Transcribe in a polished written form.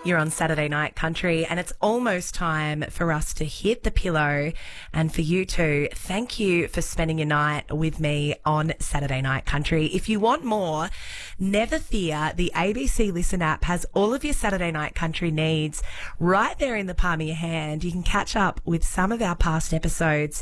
You're on Saturday Night Country, and it's almost time for us to hit the pillow. And for you too, thank you for spending your night with me on Saturday Night Country. If you want more, never fear. The ABC Listen app has all of your Saturday Night Country needs right there in the palm of your hand. You can catch up with some of our past episodes